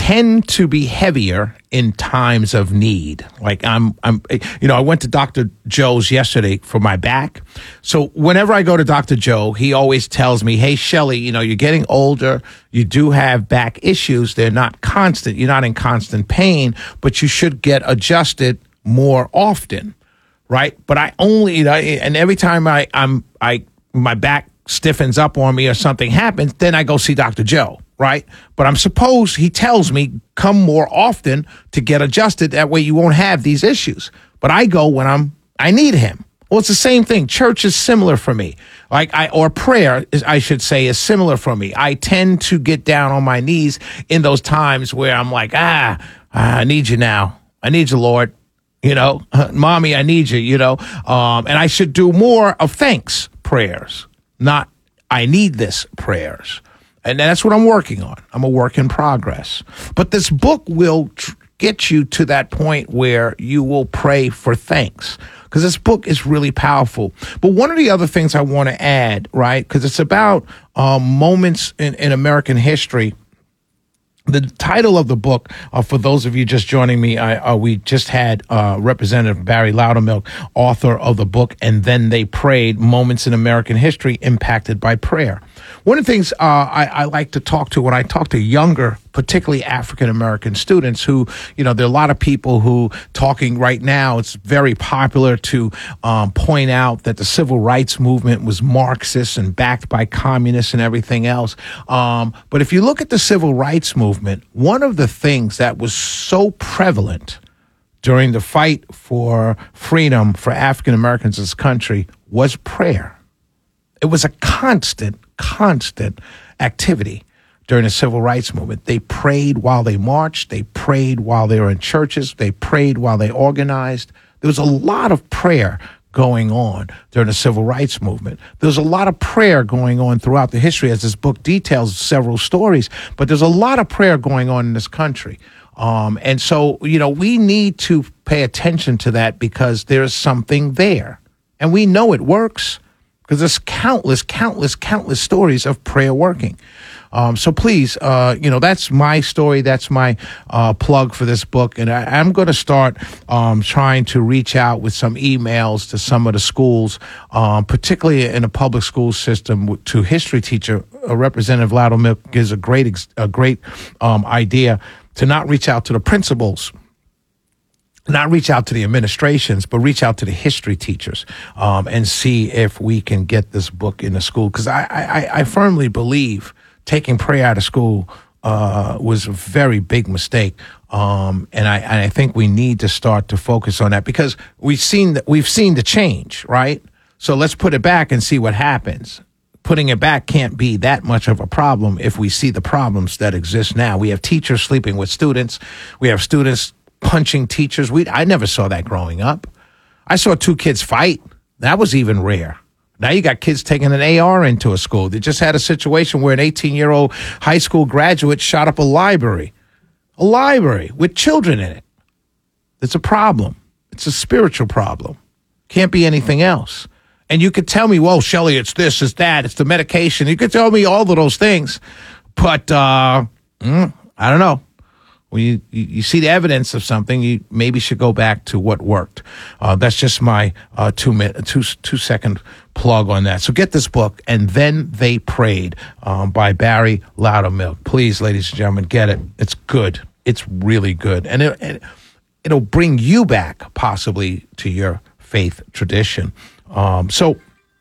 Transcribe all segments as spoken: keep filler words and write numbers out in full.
tend to be heavier in times of need. Like I'm, I'm, you know, I went to Doctor Joe's yesterday for my back. So whenever I go to Doctor Joe, he always tells me, hey, Shelley, you know, you're getting older. You do have back issues. They're not constant. You're not in constant pain, but you should get adjusted more often. Right. But I only, you know, and every time I, I'm, I, my back stiffens up on me or something happens, then I go see Doctor Joe. Right. But I'm supposed, he tells me, come more often to get adjusted. That way you won't have these issues. But I go when I'm, I need him. Well, it's the same thing. Church is similar for me. Like I, or prayer is, I should say, is similar for me. I tend to get down on my knees in those times where I'm like, ah, I need you now. I need you, Lord. You know, mommy, I need you, you know, um, and I should do more of thanks prayers, not I need this prayers. And that's what I'm working on. I'm a work in progress. But this book will tr- get you to that point where you will pray for thanks, because this book is really powerful. But one of the other things I want to add, right, because it's about um, moments in, in American history. The title of the book, uh, for those of you just joining me, I, uh, we just had uh, Representative Barry Loudermilk, author of the book, And Then They Prayed, Moments in American History Impacted by Prayer. One of the things uh, I, I like to talk to when I talk to younger, particularly African-American students who, you know, there are a lot of people who talking right now, it's very popular to um, point out that the civil rights movement was Marxist and backed by communists and everything else. Um, but if you look at the civil rights movement, one of the things that was so prevalent during the fight for freedom for African-Americans in this country was prayer. It was a constant, constant activity during the civil rights movement. They prayed while they marched. They prayed while they were in churches. They prayed while they organized. There was a lot of prayer going on during the civil rights movement. There's a lot of prayer going on throughout the history, as this book details several stories, but there's a lot of prayer going on in this country. Um, and so, you know, we need to pay attention to that because there's something there. And we know it works because there's countless, countless, countless stories of prayer working. Um, so please, uh, you know, that's my story. That's my uh, plug for this book. And I, I'm going to start um, trying to reach out with some emails to some of the schools, um, particularly in the public school system, to history teacher. Uh, Representative Loudermilk gives a great, ex- a great um, idea to not reach out to the principals, not reach out to the administrations, but reach out to the history teachers um, and see if we can get this book in the school. Because I, I, I firmly believe taking prayer out of school uh, was a very big mistake. Um, and I, and I think we need to start to focus on that because we've seen that we've seen the change, right? So let's put it back and see what happens. Putting it back can't be that much of a problem if we see the problems that exist now. We have teachers sleeping with students. We have students punching teachers. We I never saw that growing up. I saw two kids fight. That was even rare. Now you got kids taking an A R into a school. They just had a situation where an eighteen-year-old high school graduate shot up a library. A library with children in it. It's a problem. It's a spiritual problem. Can't be anything else. And you could tell me, well, Shelley, it's this, it's that, it's the medication. You could tell me all of those things. But uh, mm, I don't know. When you, you see the evidence of something, you maybe should go back to what worked. Uh, that's just my uh, two minute, two two second plug on that. So get this book, And Then They Prayed, um, by Barry Loudermilk. Please, ladies and gentlemen, get it. It's good. It's really good, and it, it it'll bring you back possibly to your faith tradition. Um, so.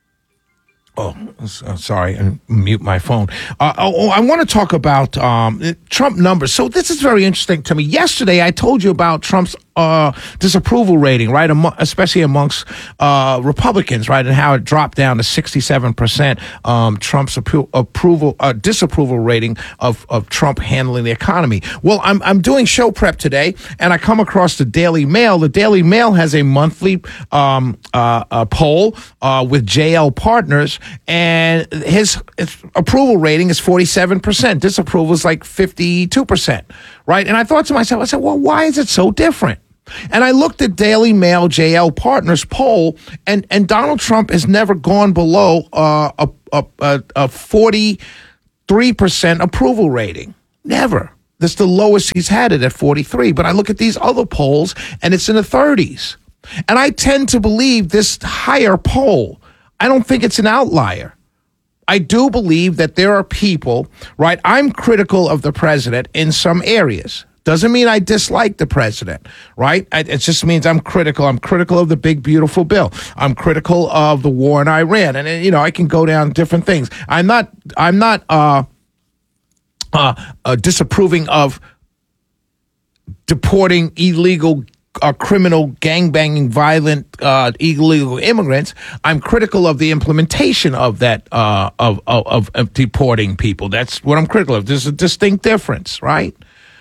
Oh, sorry, and mute my phone. Uh, oh, I want to talk about um, Trump numbers. So this is very interesting to me. Yesterday, I told you about Trump's uh, disapproval rating, right, Am- especially amongst uh, Republicans, right, and how it dropped down to sixty-seven percent. Um, Trump's appro- approval, uh, disapproval rating of, of Trump handling the economy. Well, I'm I'm doing show prep today, and I come across the Daily Mail. The Daily Mail has a monthly um, uh, uh, poll uh, with J L Partners. And his, his approval rating is forty-seven percent. Disapproval is like fifty-two percent, right? And I thought to myself, I said, well, why is it so different? And I looked at Daily Mail J L Partners poll, and, and Donald Trump has never gone below uh, a, a, a, a forty-three percent approval rating. Never. That's the lowest he's had it at forty-three. But I look at these other polls, and it's in the thirties. And I tend to believe this higher poll. I don't think it's an outlier. I do believe that there are people, right? I'm critical of the president in some areas. Doesn't mean I dislike the president, right? I, it just means I'm critical. I'm critical of the big, beautiful bill. I'm critical of the war in Iran. And, you know, I can go down different things. I'm not, I'm not uh, uh, uh, disapproving of deporting illegal Uh, criminal, gangbanging, violent, uh, illegal immigrants. I'm critical of the implementation of that, uh, of, of, of deporting people. That's what I'm critical of. There's a distinct difference, right?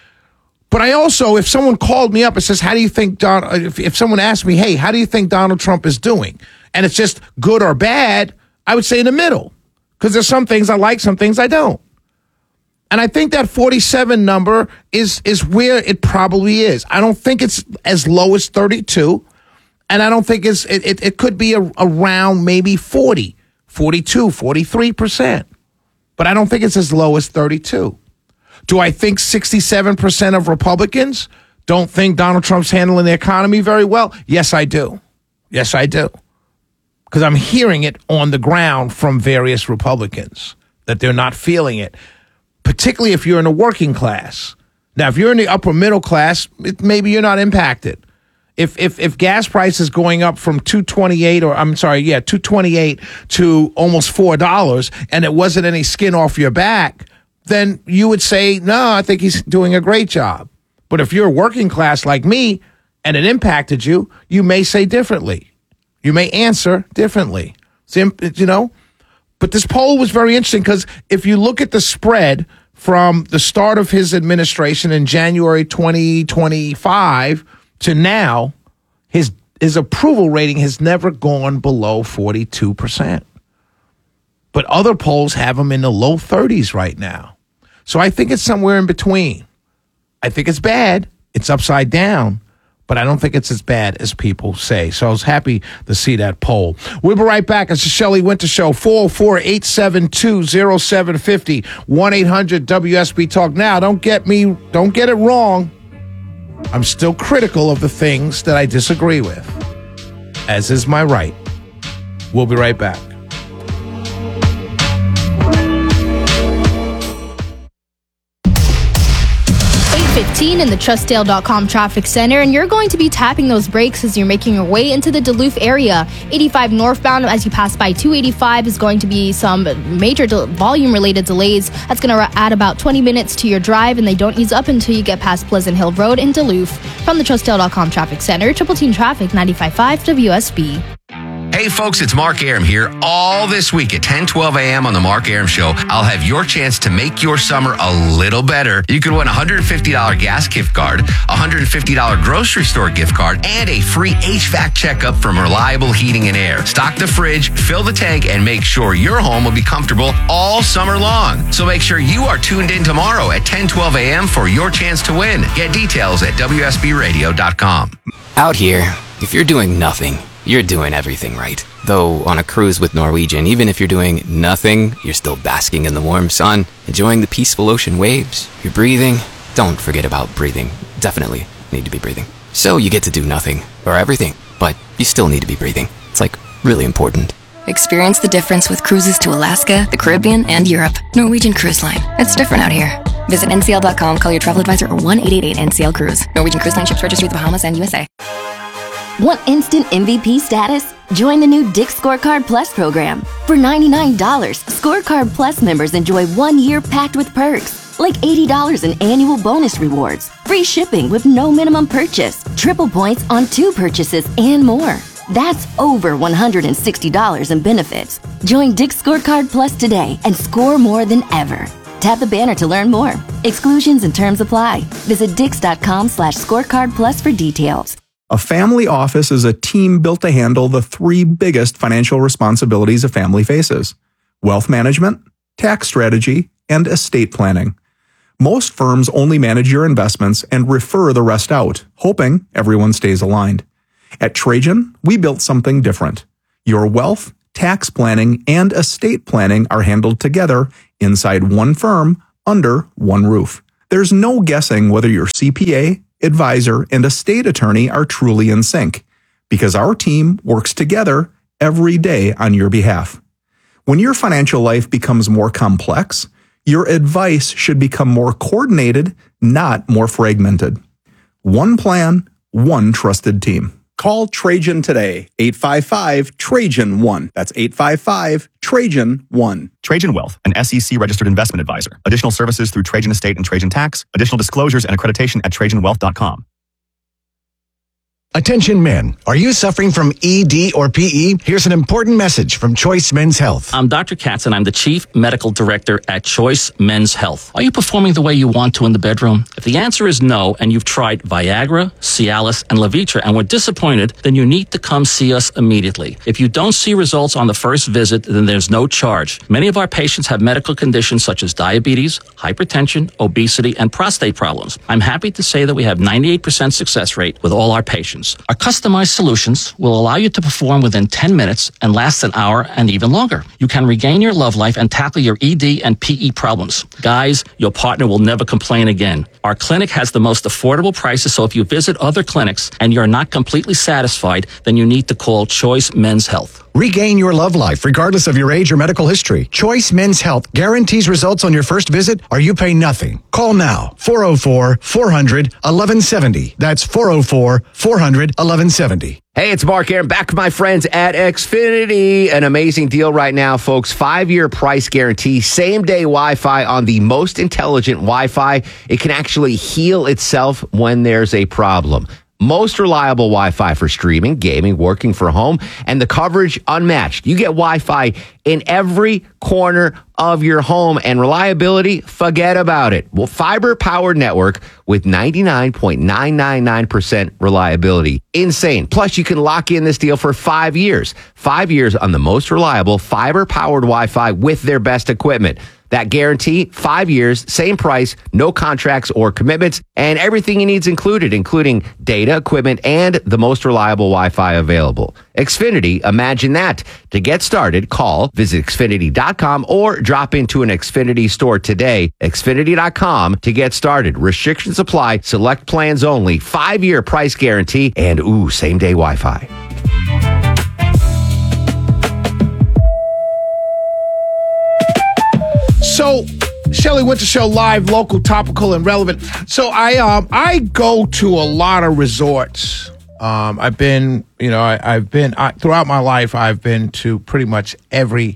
But I also, if someone called me up and says, how do you think Don, if, if someone asked me, hey, how do you think Donald Trump is doing? And it's just good or bad, I would say in the middle. Because there's some things I like, some things I don't. And I think that forty-seven number is is where it probably is. I don't think it's as low as thirty-two. And I don't think it's it, it, it could be a, around maybe forty, forty-two, forty-three percent. But I don't think it's as low as thirty-two. Do I think sixty-seven percent of Republicans don't think Donald Trump's handling the economy very well? Yes, I do. Yes, I do. Because I'm hearing it on the ground from various Republicans that they're not feeling it. Particularly if you're in the working class. Now, if you're in the upper middle class, it, maybe you're not impacted. If if if gas price is going up from two twenty-eight, or I'm sorry, yeah, two twenty-eight to almost four dollars, and it wasn't any skin off your back, then you would say, no, I think he's doing a great job. But if you're working class like me and it impacted you, you may say differently. You may answer differently. So, you know. But this poll was very interesting because if you look at the spread from the start of his administration in January twenty twenty-five to now, his his approval rating has never gone below forty-two percent. But other polls have him in the low thirties right now. So I think it's somewhere in between. I think it's bad. It's upside down. But I don't think it's as bad as people say. So I was happy to see that poll. We'll be right back. It's the Shelley Winter Show, four oh four, eight seven two, oh seven five oh, one eight hundred W S B Talk. Now, don't get me, don't get it wrong. I'm still critical of the things that I disagree with, as is my right. We'll be right back. fifteen in the Trustdale dot com traffic center, and you're going to be tapping those brakes as you're making your way into the Duluth area. eighty-five northbound as you pass by two eighty-five is going to be some major de- volume related delays. That's going to add about twenty minutes to your drive, and they don't ease up until you get past Pleasant Hill Road in Duluth. From the Trustdale dot com traffic center, Triple Team Traffic, ninety-five point five W S B. Hey folks, it's Mark Aram here. All this week at ten twelve a.m. on the Mark Aram Show, I'll have your chance to make your summer a little better. You could win a one hundred fifty dollars gas gift card, a one hundred fifty dollars grocery store gift card, and a free H V A C checkup from Reliable Heating and Air. Stock the fridge, fill the tank, and make sure your home will be comfortable all summer long. So make sure you are tuned in tomorrow at ten twelve a.m. for your chance to win. Get details at W S B radio dot com. Out here, if you're doing nothing, you're doing everything right. Though on a cruise with Norwegian, even if you're doing nothing, you're still basking in the warm sun, enjoying the peaceful ocean waves. You're breathing. Don't forget about breathing. Definitely need to be breathing. So you get to do nothing, or everything, but you still need to be breathing. It's like really important. Experience the difference with cruises to Alaska, the Caribbean, and Europe. Norwegian Cruise Line. It's different out here. Visit N C L dot com, call your travel advisor, or one eight eight eight N C L Cruise. Norwegian Cruise Line ships registry the Bahamas and U S A. Want instant M V P status? Join the new Dick's Scorecard Plus program. For ninety-nine dollars, Scorecard Plus members enjoy one year packed with perks, like eighty dollars in annual bonus rewards, free shipping with no minimum purchase, triple points on two purchases, and more. That's over one hundred sixty dollars in benefits. Join Dick's Scorecard Plus today and score more than ever. Tap the banner to learn more. Exclusions and terms apply. Visit dix.com slash scorecard plus for details. A family office is a team built to handle the three biggest financial responsibilities a family faces: wealth management, tax strategy, and estate planning. Most firms only manage your investments and refer the rest out, hoping everyone stays aligned. At Trajan, we built something different. Your wealth, tax planning, and estate planning are handled together inside one firm under one roof. There's no guessing whether your C P A, advisor, and estate attorney are truly in sync, because our team works together every day on your behalf. When your financial life becomes more complex, your advice should become more coordinated, not more fragmented. One plan, one trusted team. Call Trajan today, eight five five, Trajan one. That's eight five five, Trajan one. Trajan Wealth, an S E C-registered investment advisor. Additional services through Trajan Estate and Trajan Tax. Additional disclosures and accreditation at trajan wealth dot com. Attention men, are you suffering from E D or P E? Here's an important message from Choice Men's Health. I'm Doctor Katz, and I'm the Chief Medical Director at Choice Men's Health. Are you performing the way you want to in the bedroom? If the answer is no, and you've tried Viagra, Cialis, and Levitra and were disappointed, then you need to come see us immediately. If you don't see results on the first visit, then there's no charge. Many of our patients have medical conditions such as diabetes, hypertension, obesity, and prostate problems. I'm happy to say that we have ninety-eight percent success rate with all our patients. Our customized solutions will allow you to perform within ten minutes and last an hour and even longer. You can regain your love life and tackle your E D and P E problems. Guys, your partner will never complain again. Our clinic has the most affordable prices, so if you visit other clinics and you're not completely satisfied, then you need to call Choice Men's Health. Regain your love life regardless of your age or medical history. Choice Men's Health guarantees results on your first visit or you pay nothing. Call now, four oh four, four hundred, eleven seventy. That's four oh four, four hundred, eleven seventy. Hey, it's Mark Aaron, back with my friends at Xfinity. An amazing deal right now, folks. Five-year price guarantee, same-day Wi-Fi on the most intelligent Wi-Fi. It can actually heal itself when there's a problem. Most reliable Wi-Fi for streaming, gaming, working from home, and the coverage unmatched. You get Wi-Fi in every corner of your home, and reliability, forget about it. Well, fiber-powered network with ninety-nine point nine nine nine percent reliability. Insane. Plus, you can lock in this deal for five years. Five years on the most reliable fiber-powered Wi-Fi with their best equipment. That guarantee, five years, same price, no contracts or commitments, and everything you need is included, including data, equipment, and the most reliable Wi-Fi available. Xfinity, imagine that. To get started, call, visit Xfinity dot com, or drop into an Xfinity store today. Xfinity dot com to get started. Restrictions apply, select plans only, five-year price guarantee, and ooh, same-day Wi-Fi. So, Shelley Winter Show live, local, topical, and relevant. So I um I go to a lot of resorts. Um, I've been, you know, I, I've been I, throughout my life. I've been to pretty much every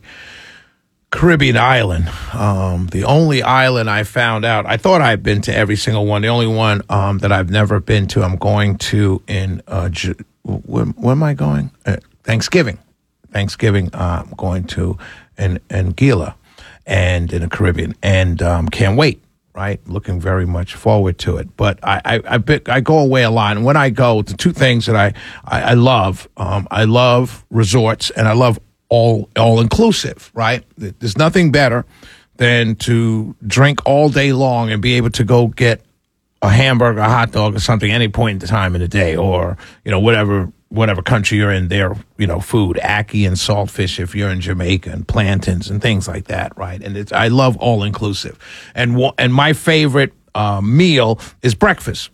Caribbean island. Um, the only island I found out, I thought I'd been to every single one. The only one um that I've never been to, I'm going to in uh, Ju- where, where am I going? Uh, Thanksgiving. Thanksgiving. Uh, I'm going to in Anguilla. And in the Caribbean, and um, can't wait, right? Looking very much forward to it. But I I, I, bit, I go away a lot, and when I go, the two things that I I, I love, um, I love resorts, and I love all all inclusive, right? There's nothing better than to drink all day long and be able to go get a hamburger, a hot dog, or something any point in time in the day, or you know whatever. whatever country you're in, their, you know, food, ackee and saltfish if you're in Jamaica, and plantains and things like that, right? And it's, I love all inclusive. And and my favorite uh, meal is breakfast.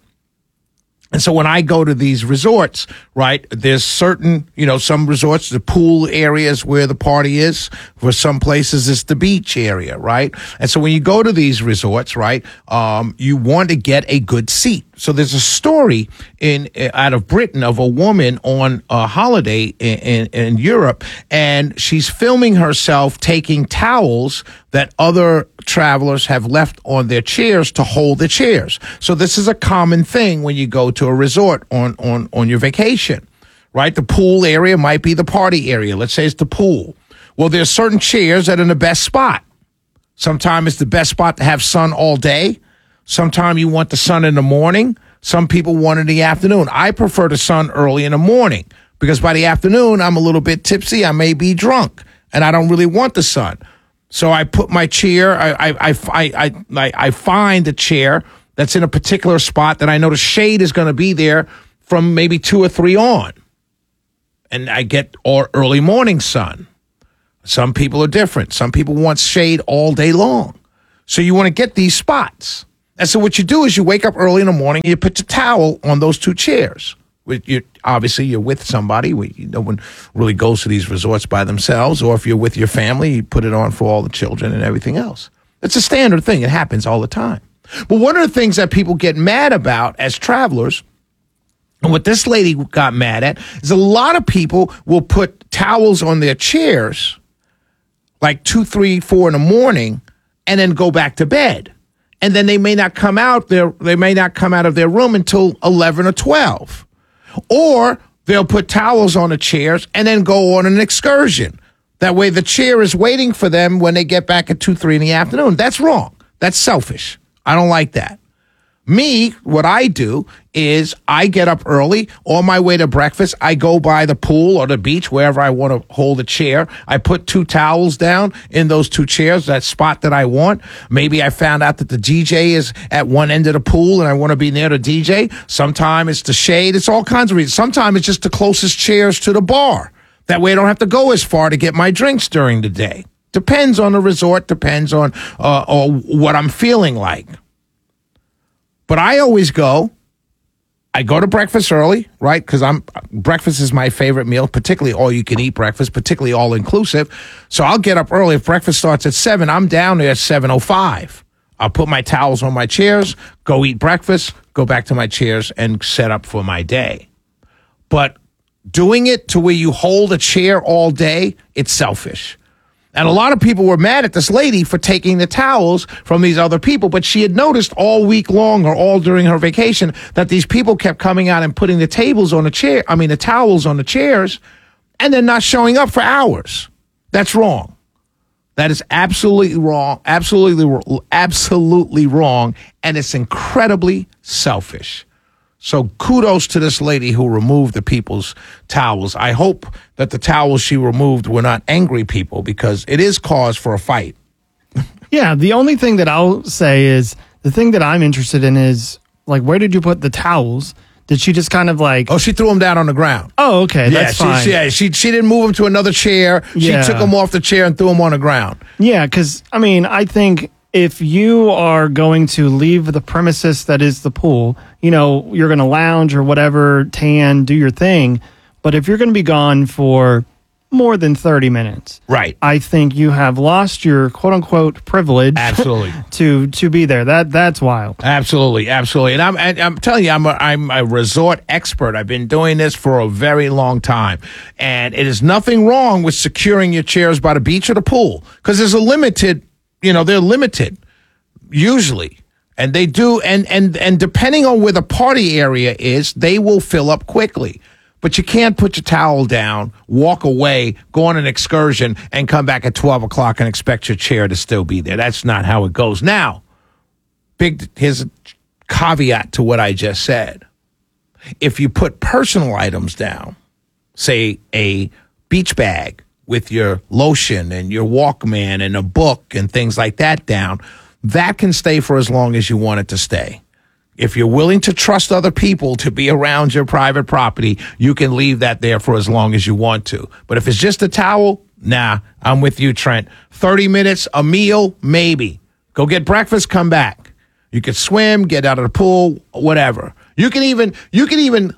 And so when I go to these resorts, right, there's certain, you know, some resorts, the pool areas where the party is. For some places, it's the beach area, right? And so when you go to these resorts, right, um, you want to get a good seat. So there's a story in out of Britain of a woman on a holiday in, in, in Europe, and she's filming herself taking towels that other travelers have left on their chairs to hold the chairs. So this is a common thing when you go to a resort on, on, on your vacation, right? The pool area might be the party area. Let's say it's the pool. Well, there's certain chairs that are in the best spot. Sometimes it's the best spot to have sun all day. Sometimes you want the sun in the morning. Some people want it in the afternoon. I prefer the sun early in the morning because by the afternoon, I'm a little bit tipsy. I may be drunk, and I don't really want the sun. So I put my chair, I, I, I, I, I, I find a chair that's in a particular spot that I know the shade is going to be there from maybe two or three on. And I get or early morning sun. Some people are different. Some people want shade all day long. So you want to get these spots. And so what you do is you wake up early in the morning and you put your towel on those two chairs. You're, obviously, you're with somebody. We, no one really goes to these resorts by themselves. Or if you're with your family, you put it on for all the children and everything else. It's a standard thing. It happens all the time. But one of the things that people get mad about as travelers, and what this lady got mad at, is a lot of people will put towels on their chairs like two, three, four in the morning and then go back to bed. And then they may not come out there, they may not come out of their room until eleven or twelve. Or they'll put towels on the chairs and then go on an excursion. That way the chair is waiting for them when they get back at two, three in the afternoon. That's wrong. That's selfish. I don't like that. Me, what I do is I get up early. On my way to breakfast, I go by the pool or the beach, wherever I want to hold a chair. I put two towels down in those two chairs, that spot that I want. Maybe I found out that the D J is at one end of the pool and I want to be near the D J. Sometimes it's the shade. It's all kinds of reasons. Sometimes it's just the closest chairs to the bar. That way I don't have to go as far to get my drinks during the day. Depends on the resort, depends on uh, or what I'm feeling like. But I always go, I go to breakfast early, right? Because I'm breakfast is my favorite meal, particularly all-you-can-eat breakfast, particularly all-inclusive. So I'll get up early. If breakfast starts at seven, I'm down there at seven oh five. I'll put my towels on my chairs, go eat breakfast, go back to my chairs, and set up for my day. But doing it to where you hold a chair all day, it's selfish. And a lot of people were mad at this lady for taking the towels from these other people, but she had noticed all week long or all during her vacation that these people kept coming out and putting the tables on the chair, I mean the towels on the chairs, and then not showing up for hours. That's wrong. That is absolutely wrong, absolutely, absolutely wrong, and it's incredibly selfish. So kudos to this lady who removed the people's towels. I hope that the towels she removed were not angry people, because it is cause for a fight. Yeah, the only thing that I'll say is, the thing that I'm interested in is, like, where did you put the towels? Did she just kind of like... Oh, she threw them down on the ground. Oh, okay, yeah, that's she, fine. She, yeah, she, she didn't move them to another chair. Yeah. She took them off the chair and threw them on the ground. Yeah, because, I mean, I think... if you are going to leave the premises that is the pool, you know, you're going to lounge or whatever, tan, do your thing. But if you're going to be gone for more than thirty minutes, right, I think you have lost your quote unquote privilege. Absolutely. to to be there. That that's wild. Absolutely, absolutely. And I'm and I'm telling you, I'm a, I'm a resort expert. I've been doing this for a very long time, and it is nothing wrong with securing your chairs by the beach or the pool, because there's a limited. You know, they're limited usually, and they do. And, and, and depending on where the party area is, they will fill up quickly. But you can't put your towel down, walk away, go on an excursion, and come back at twelve o'clock and expect your chair to still be there. That's not how it goes. Now, big, here's a caveat to what I just said. If you put personal items down, say a beach bag, with your lotion and your Walkman and a book and things like that down, that can stay for as long as you want it to stay. If you're willing to trust other people to be around your private property, you can leave that there for as long as you want to. But if it's just a towel, nah, I'm with you, Trent. thirty minutes, a meal, maybe. Go get breakfast, come back. You could swim, get out of the pool, whatever. You can even, you can even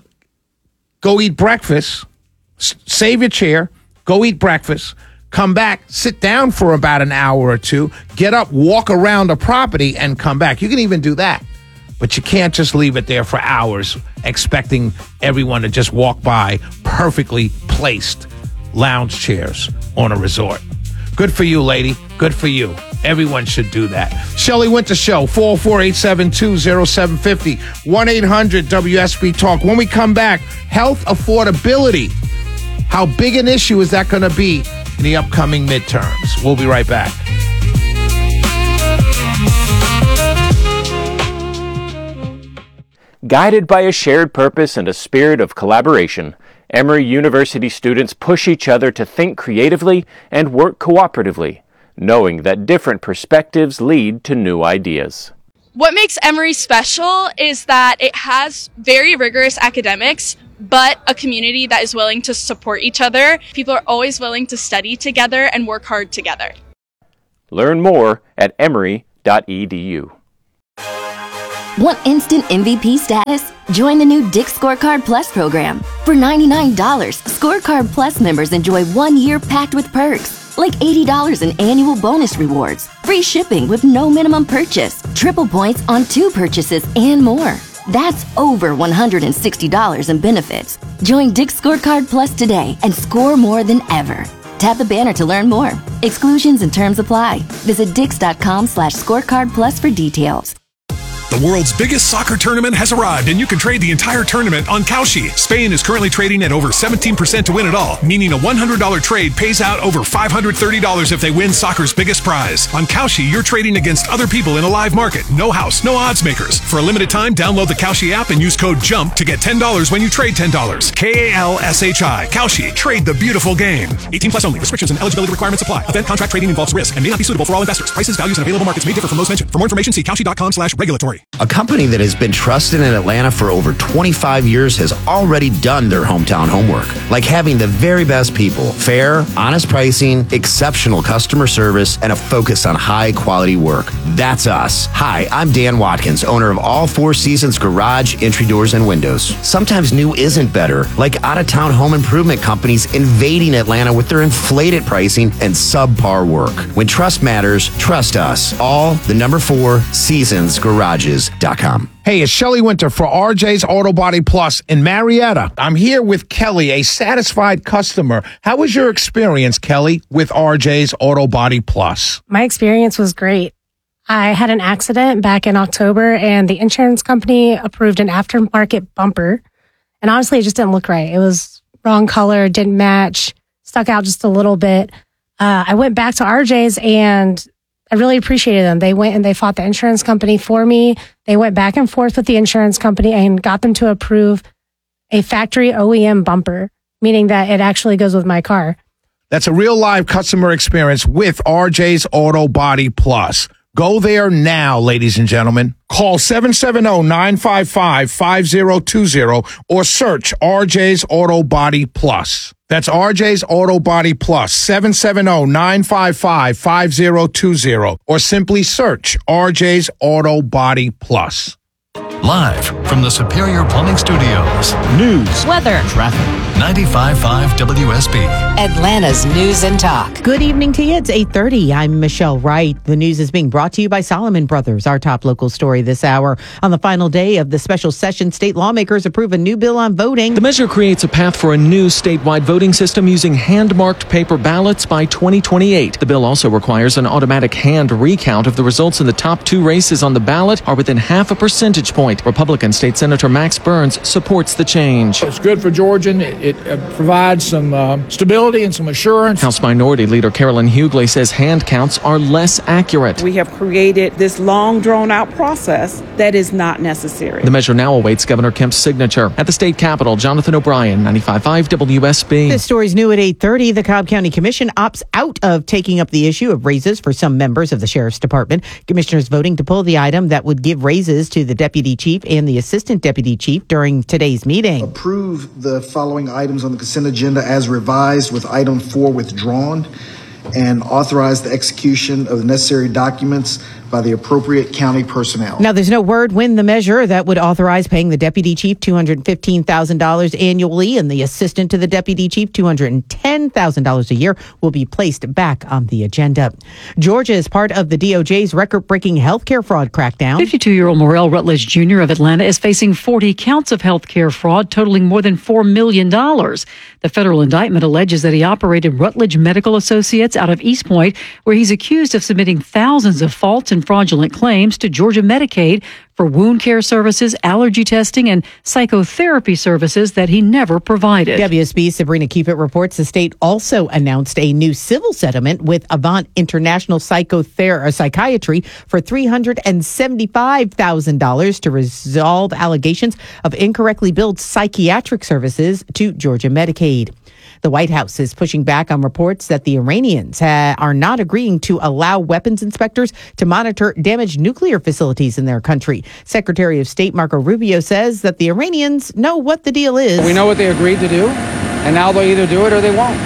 go eat breakfast, s- save your chair, go eat breakfast, come back, sit down for about an hour or two, get up, walk around the property, and come back. You can even do that. But you can't just leave it there for hours expecting everyone to just walk by perfectly placed lounge chairs on a resort. Good for you, lady. Good for you. Everyone should do that. Shelley Winter Show, four oh four, eight seven two, oh seven five oh, one eight hundred W S B Talk. When we come back, health affordability. How big an issue is that going to be in the upcoming midterms? We'll be right back. Guided by a shared purpose and a spirit of collaboration, Emory University students push each other to think creatively and work cooperatively, knowing that different perspectives lead to new ideas. What makes Emory special is that it has very rigorous academics, but a community that is willing to support each other. People are always willing to study together and work hard together. Learn more at emory dot e d u. Want instant M V P status? Join the new Dick's Scorecard Plus program. For ninety-nine dollars, Scorecard Plus members enjoy one year packed with perks, like eighty dollars in annual bonus rewards, free shipping with no minimum purchase, triple points on two purchases, and more. That's over one hundred sixty dollars in benefits. Join Dick's Scorecard Plus today and score more than ever. Tap the banner to learn more. Exclusions and terms apply. Visit dix.com slash scorecard plus for details. The world's biggest soccer tournament has arrived, and you can trade the entire tournament on Kalshi. Spain is currently trading at over seventeen percent to win it all, meaning a one hundred dollars trade pays out over five hundred thirty dollars if they win soccer's biggest prize. On Kalshi, you're trading against other people in a live market. No house, no odds makers. For a limited time, download the Kalshi app and use code JUMP to get ten dollars when you trade ten dollars. K A L S H I. Kalshi. Trade the beautiful game. eighteen plus only. Restrictions and eligibility requirements apply. Event contract trading involves risk and may not be suitable for all investors. Prices, values, and available markets may differ from those mentioned. For more information, see Kalshi.com slash regulatory. A company that has been trusted in Atlanta for over twenty-five years has already done their hometown homework, like having the very best people, fair, honest pricing, exceptional customer service, and a focus on high quality work. That's us. Hi, I'm Dan Watkins, owner of All Four Seasons Garage, Entry Doors, and Windows. Sometimes new isn't better, like out-of-town home improvement companies invading Atlanta with their inflated pricing and subpar work. When trust matters, trust us. All the number four seasons garages dot com. Hey, it's Shelley Winter for R J's Auto Body Plus in Marietta. I'm here with Kelly, a satisfied customer. How was your experience, Kelly, with R J's Auto Body Plus? My experience was great. I had an accident back in October, and the insurance company approved an aftermarket bumper. And honestly, it just didn't look right. It was wrong color, didn't match, stuck out just a little bit. Uh, I went back to R J's, and I really appreciated them. They went and they fought the insurance company for me. They went back and forth with the insurance company and got them to approve a factory O E M bumper, meaning that it actually goes with my car. That's a real live customer experience with R J's Auto Body Plus. Go there now, ladies and gentlemen. Call seven seven zero, nine five five, five zero two zero or search R J's Auto Body Plus. That's R J's Auto Body Plus, seven seven zero, nine five five, five zero two zero or simply search R J's Auto Body Plus. Live from the Superior Plumbing Studios. News, weather, traffic. ninety-five point five W S B. Atlanta's News and Talk. Good evening to you. It's eight thirty. I'm Michelle Wright. The news is being brought to you by Solomon Brothers. Our top local story this hour. On the final day of the special session, state lawmakers approve a new bill on voting. The measure creates a path for a new statewide voting system using hand-marked paper ballots by twenty twenty-eight. The bill also requires an automatic hand recount if the results in the top two races on the ballot are within half a percentage point. Republican State Senator Max Burns supports the change. It's good for Georgian. It, it uh, provides some uh, stability and some assurance. House Minority Leader Carolyn Hughley says hand counts are less accurate. We have created this long, drawn-out process that is not necessary. The measure now awaits Governor Kemp's signature. At the state capitol, Jonathan O'Brien, ninety-five point five W S B. This story's new at eight thirty. The Cobb County Commission opts out of taking up the issue of raises for some members of the Sheriff's Department. Commissioners voting to pull the item that would give raises to the Deputy Chief and the Assistant Deputy Chief during today's meeting. Approve the following items on the consent agenda as revised, with item four withdrawn, and authorize the execution of the necessary documents by the appropriate county personnel. Now, there's no word when the measure that would authorize paying the deputy chief two hundred fifteen thousand dollars annually and the assistant to the deputy chief two hundred ten thousand dollars a year will be placed back on the agenda. Georgia is part of the D O J's record-breaking healthcare fraud crackdown. fifty-two-year-old Morel Rutledge Junior of Atlanta is facing forty counts of healthcare fraud totaling more than four million dollars. The federal indictment alleges that he operated Rutledge Medical Associates out of East Point, where he's accused of submitting thousands of false and fraudulent claims to Georgia Medicaid for wound care services, allergy testing, and psychotherapy services that he never provided. W S B's Sabrina Keefe reports the state also announced a new civil settlement with Avant International Psychother- Psychiatry for three hundred seventy-five thousand dollars to resolve allegations of incorrectly billed psychiatric services to Georgia Medicaid. The White House is pushing back on reports that the Iranians ha- are not agreeing to allow weapons inspectors to monitor damaged nuclear facilities in their country. Secretary of State Marco Rubio says that the Iranians know what the deal is. We know what they agreed to do, and now they'll either do it or they won't.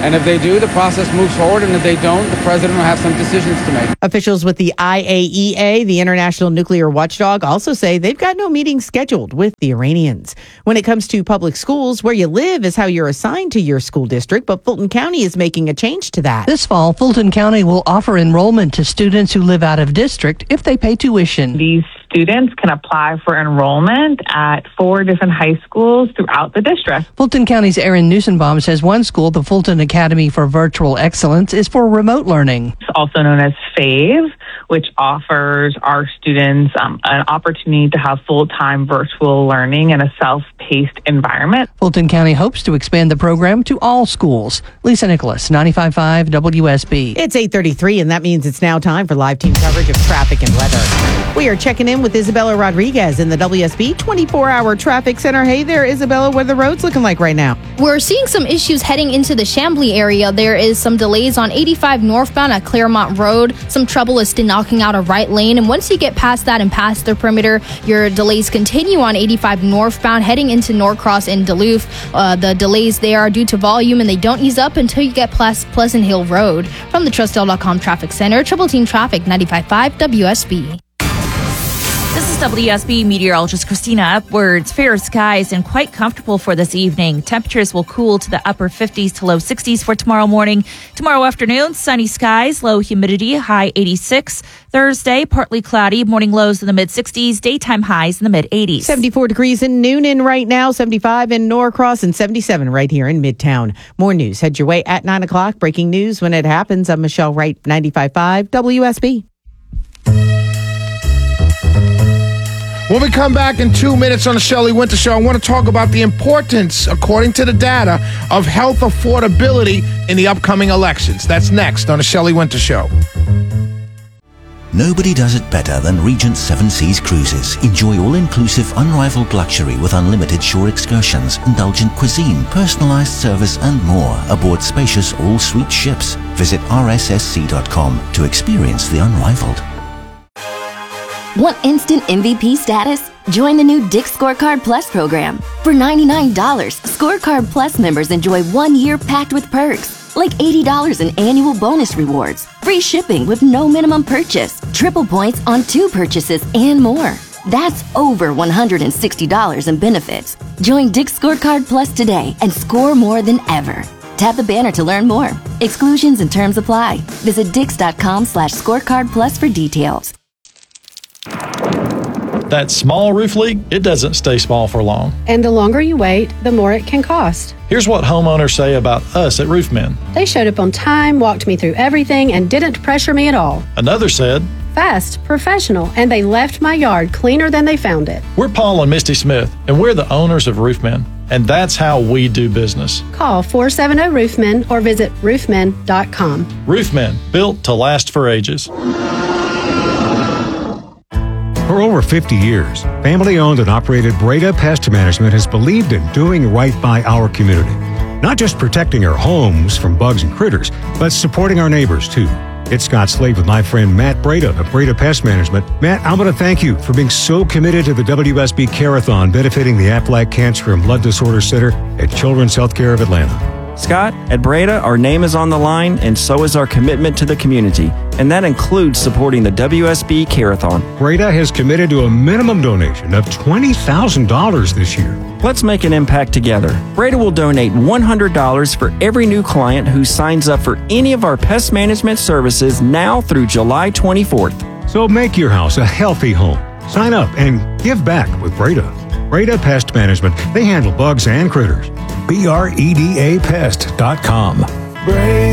And if they do, the process moves forward. And if they don't, the president will have some decisions to make. Officials with the I A E A, the International Nuclear Watchdog, also say they've got no meetings scheduled with the Iranians. When it comes to public schools, where you live is how you're assigned to your school district, but Fulton County is making a change to that. This fall, Fulton County will offer enrollment to students who live out of district if they pay tuition. These students can apply for enrollment at four different high schools throughout the district. Fulton County's Erin Newsenbaum says one school, the Fulton Academy for Virtual Excellence, is for remote learning. It's also known as FAVE, which offers our students um, an opportunity to have full-time virtual learning in a self-paced environment. Fulton County hopes to expand the program to all schools. Lisa Nicholas, ninety-five point five W S B. It's eight thirty-three, and that means it's now time for live team coverage of traffic and weather. We are checking in with Isabella Rodriguez in the W S B twenty-four hour traffic center. Hey there, Isabella, what are the roads looking like right now? We're seeing some issues heading into the Chambly area. There is some delays on eighty-five northbound at Claremont Road. Some trouble is still knocking out a right lane. And once you get past that and past the perimeter, your delays continue on eighty-five northbound heading into Norcross and Duluth. Uh, the delays there are due to volume, and they don't ease up until you get past Pleasant Hill Road. From the Trustdale dot com Traffic Center, Triple Team Traffic, ninety-five point five W S B. This is W S B meteorologist Christina Upwards. Fair skies and quite comfortable for this evening. Temperatures will cool to the upper fifties to low sixties for tomorrow morning. Tomorrow afternoon, sunny skies, low humidity, high eighty-six. Thursday, partly cloudy, morning lows in the mid sixties, daytime highs in the mid eighties. seventy-four degrees in Noonan right now, seventy-five in Norcross, and seventy-seven right here in Midtown. More news. Head your way at nine o'clock. Breaking news when it happens. I'm Michelle Wright, ninety-five point five W S B. When we come back in two minutes on the Shelley Winter Show, I want to talk about the importance, according to the data, of health affordability in the upcoming elections. That's next on the Shelley Winter Show. Nobody does it better than Regent Seven Seas Cruises. Enjoy all-inclusive, unrivaled luxury with unlimited shore excursions, indulgent cuisine, personalized service, and more aboard spacious all-suite ships. Visit R S S C dot com to experience the unrivaled. Want instant M V P status? Join the new Dick's Scorecard Plus program. For ninety-nine dollars, Scorecard Plus members enjoy one year packed with perks, like eighty dollars in annual bonus rewards, free shipping with no minimum purchase, triple points on two purchases, and more. That's over one hundred sixty dollars in benefits. Join Dick's Scorecard Plus today and score more than ever. Tap the banner to learn more. Exclusions and terms apply. Visit dix.com slash scorecard plus for details. That small roof leak, it doesn't stay small for long. And the longer you wait, the more it can cost. Here's what homeowners say about us at Roofmen. They showed up on time, walked me through everything, and didn't pressure me at all. Another said, fast, professional, and they left my yard cleaner than they found it. We're Paul and Misty Smith, and we're the owners of Roofmen. And that's how we do business. Call four seven zero Roofmen or visit roofmen dot com. Roofmen, built to last for ages. For over fifty years, family-owned and operated Breda Pest Management has believed in doing right by our community. Not just protecting our homes from bugs and critters, but supporting our neighbors, too. It's Scott Slade with my friend Matt Breda of Breda Pest Management. Matt, I want to thank you for being so committed to the W S B Care-a-thon benefiting the Aflac Cancer and Blood Disorder Center at Children's Healthcare of Atlanta. Scott, at Breda, our name is on the line, and so is our commitment to the community. And that includes supporting the W S B Care-a-thon. Breda has committed to a minimum donation of twenty thousand dollars this year. Let's make an impact together. Breda will donate one hundred dollars for every new client who signs up for any of our pest management services now through July twenty-fourth. So make your house a healthy home. Sign up and give back with Breda. Breda Pest Management. They handle bugs and critters. B R E D A pest dot com. Breda.